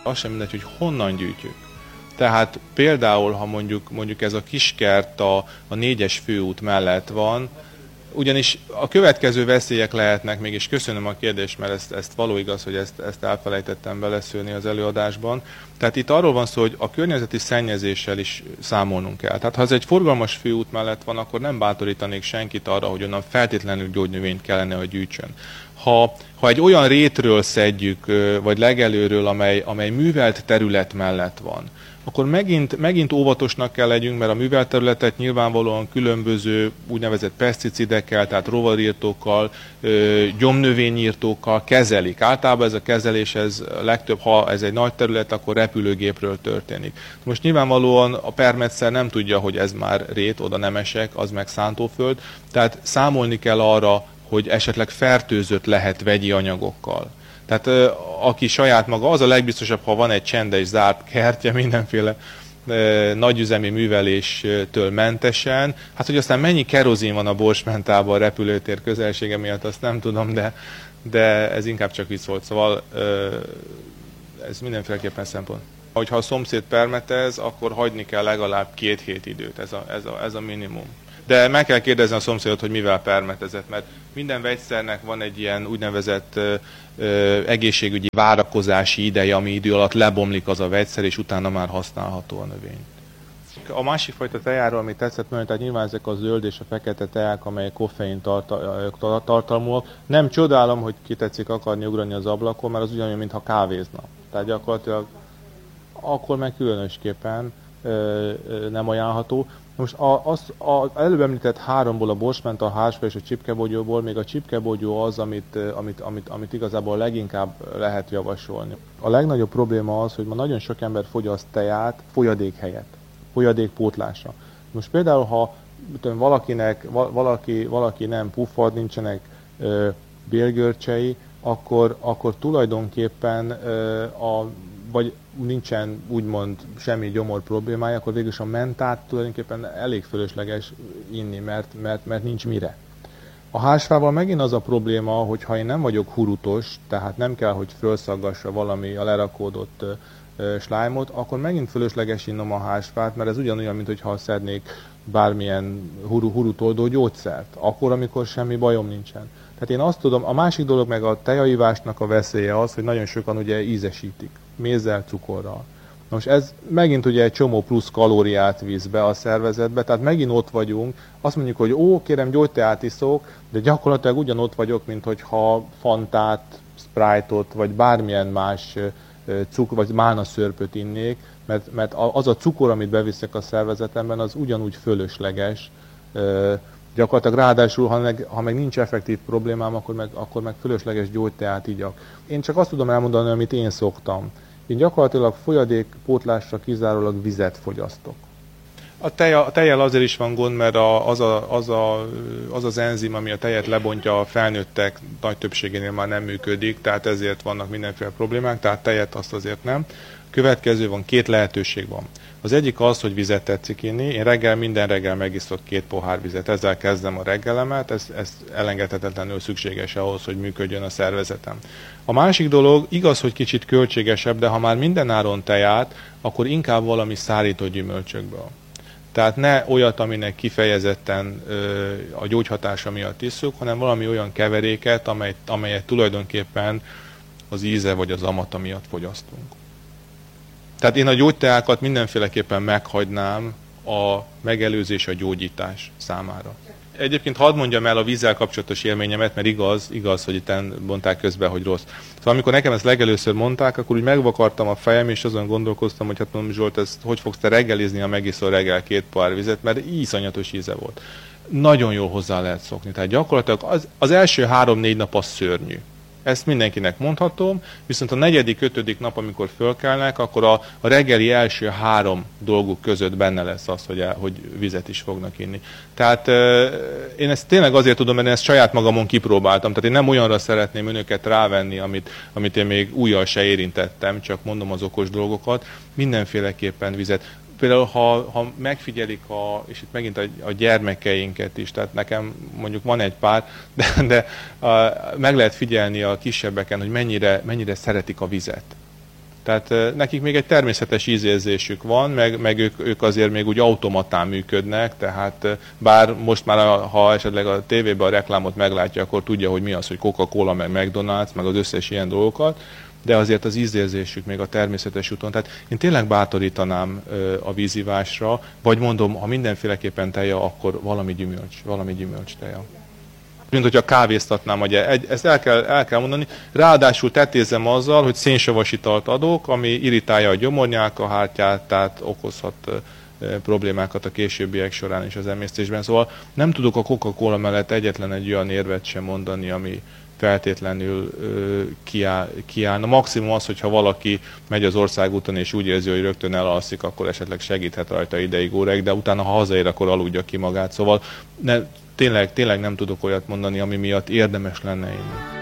az sem mindegy, hogy honnan gyűjtjük. Tehát például, ha mondjuk ez a kiskert a 4-es főút mellett van, ugyanis a következő veszélyek lehetnek még, és köszönöm a kérdést, mert ezt való igaz, hogy ezt elfelejtettem beleszőni az előadásban. Tehát itt arról van szó, hogy a környezeti szennyezéssel is számolnunk kell. Tehát ha ez egy forgalmas főút mellett van, akkor nem bátorítanék senkit arra, hogy onnan feltétlenül gyógynövényt kellene, hogy gyűjtsön. Ha egy olyan rétről szedjük, vagy legelőről, amely művelt terület mellett van, akkor megint óvatosnak kell legyünk, mert a művelt területet nyilvánvalóan különböző úgynevezett peszticidekkel, tehát rovarírtókkal, gyomnövényírtókkal kezelik. Általában ez a kezelés, legtöbb, ha ez egy nagy terület, akkor repülőgépről történik. Most nyilvánvalóan a permetszer nem tudja, hogy ez már rét, oda nem esek, az meg szántóföld, tehát számolni kell arra, hogy esetleg fertőzött lehet vegyi anyagokkal. Tehát aki saját maga, az a legbiztosabb, ha van egy csendes zárt kertje mindenféle nagyüzemi műveléstől mentesen. Hát, hogy aztán mennyi kerozin van a borsmentában a repülőtér közelsége miatt, azt nem tudom, de ez inkább csak vicc volt. Szóval ez mindenféleképpen szempont. Hogyha a szomszéd permetez, akkor hagyni kell legalább 2 hét időt, ez a minimum. De meg kell kérdezni a szomszédot, hogy mivel permetezett, mert minden vegyszernek van egy ilyen úgynevezett egészségügyi várakozási ideje, ami idő alatt lebomlik az a vegyszer, és utána már használható a növény. A másik fajta tejáról, amit tetszett mondani, tehát nyilván ezek a zöld és a fekete teák, amelyek koffein tartalmúak. Nem csodálom, hogy ki tetszik akarni ugrani az ablakon, mert az ugyanolyan, mintha kávézna. Tehát gyakorlatilag akkor meg különösképpen nem ajánlható. Most az előbb említett 3-ból, a borsment, a hársfa és a csipkebogyóból, még a csipkebogyó az, amit igazából leginkább lehet javasolni. A legnagyobb probléma az, hogy ma nagyon sok ember fogyaszt teját folyadék helyett, folyadékpótlásra. Most például, ha valaki nem puffad, nincsenek bélgörcsei, akkor tulajdonképpen vagy nincsen úgymond semmi gyomor problémája, akkor végülis a mentát tulajdonképpen elég fölösleges inni, mert nincs mire. A hársfával megint az a probléma, hogy ha én nem vagyok hurutos, tehát nem kell, hogy fölszaggassa valami a lerakódott slájmot, akkor megint fölösleges innom a hársfát, mert ez ugyanolyan, mintha szednék bármilyen hurutoldó gyógyszert, akkor, amikor semmi bajom nincsen. Tehát én azt tudom, a másik dolog meg a tejaivásnak a veszélye az, hogy nagyon sokan ugye ízesítik, mézzel, cukorral. Most ez megint ugye egy csomó plusz kalóriát visz be a szervezetbe, tehát megint ott vagyunk, azt mondjuk, hogy kérem, gyógyteát iszok, de gyakorlatilag ugyanott vagyok, mint hogyha Fantát, Sprite-ot, vagy bármilyen más vagy málnaszörpöt innék, mert az a cukor, amit beviszek a szervezetemben, az ugyanúgy fölösleges. Gyakorlatilag ráadásul, ha meg nincs effektív problémám, akkor meg fölösleges gyógyteát igyak. Én csak azt tudom elmondani, amit én szoktam. Én gyakorlatilag folyadékpótlásra kizárólag vizet fogyasztok. A tejjel azért is van gond, mert az enzim, ami a tejet lebontja, a felnőttek nagy többségénél már nem működik, tehát ezért vannak mindenféle problémák, tehát tejet azt azért nem. Következő van, 2 lehetőség van. Az egyik az, hogy vizet tetszik inni. Én minden reggel megiszok 2 pohár vizet, ezzel kezdem a reggelemet, ez elengedhetetlenül szükséges ahhoz, hogy működjön a szervezetem. A másik dolog, igaz, hogy kicsit költségesebb, de ha már mindenáron teját, akkor inkább valami szárító gyümölcsökből. Tehát ne olyat, aminek kifejezetten a gyógyhatása miatt isszuk, hanem valami olyan keveréket, amelyet tulajdonképpen az íze vagy az amata miatt fogyasztunk. Tehát én a gyógyteákat mindenféleképpen meghagynám a megelőzés, a gyógyítás számára. Egyébként hadd mondjam el a vízzel kapcsolatos élményemet, mert igaz, hogy itt mondták közben, hogy rossz. Szóval amikor nekem ezt legelőször mondták, akkor úgy megvakartam a fejem, és azon gondolkoztam, hogy hát mondom, Zsolt, hogy fogsz te reggelizni, ha megiszol reggel 2 pohár vizet, mert iszonyatos íze volt. Nagyon jól hozzá lehet szokni. Tehát gyakorlatilag az első 3-4 nap az szörnyű. Ezt mindenkinek mondhatom, viszont a 4.-5. nap, amikor fölkelnek, akkor a reggeli első 3 dolguk között benne lesz az, hogy vizet is fognak inni. Tehát én ezt tényleg azért tudom, mert én ezt saját magamon kipróbáltam. Tehát én nem olyanra szeretném önöket rávenni, amit én még ujjal se érintettem, csak mondom az okos dolgokat. Mindenféleképpen vizet. Például, ha megfigyelik, és itt megint a gyermekeinket is, tehát nekem mondjuk van egy pár, de meg lehet figyelni a kisebbeken, hogy mennyire szeretik a vizet. Tehát nekik még egy természetes ízérzésük van, meg ők azért még úgy automatán működnek, tehát bár most már, ha esetleg a tévében a reklámot meglátja, akkor tudja, hogy mi az, hogy Coca-Cola, meg McDonald's, meg az összes ilyen dolgokat, de azért az ízérzésük még a természetes úton. Tehát én tényleg bátorítanám a vízivásra, vagy mondom, ha mindenféleképpen teja, akkor valami gyümölcs teja. Mint hogyha kávéztatnám, ugye ezt el kell mondani. Ráadásul tetézem azzal, hogy szénsavas italt adok, ami irritálja a gyomornyálkahártyát, tehát okozhat problémákat a későbbiek során is az emésztésben. Szóval nem tudok a Coca-Cola mellett egyetlen egy olyan érvet sem mondani, ami feltétlenül kiállna. Maximum az, hogyha valaki megy az országúton és úgy érzi, hogy rögtön elalszik, akkor esetleg segíthet rajta ideig, óráig, de utána, ha hazaér, akkor aludja ki magát. Szóval tényleg nem tudok olyat mondani, ami miatt érdemes lenne inni.